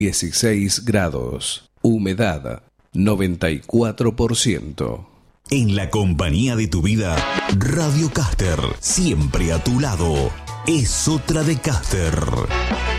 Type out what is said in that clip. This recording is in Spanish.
16 grados. Humedad 94%. En la compañía de tu vida, Radio Caster, siempre a tu lado. Es otra de Caster.